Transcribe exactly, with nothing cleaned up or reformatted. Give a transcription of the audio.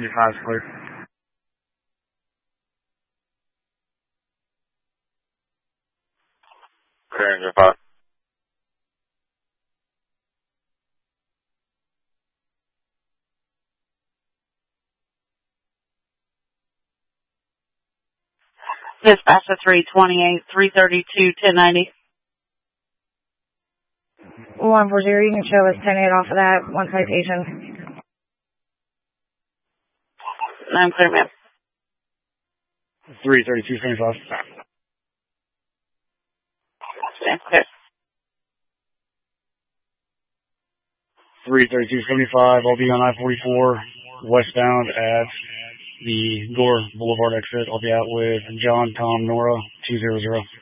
five is clear. Clear engine five. Dispatch to three twenty-eight, three thirty-two, ten ninety. one forty, you can show us ten eight off of that, one citation. I'm clear, ma'am. three thirty-two, seventy-five. Stand clear. three thirty-two, seventy-five, I'll be on I forty-four, westbound at the Gore Boulevard exit. I'll be out with John, Tom, Nora, two hundred.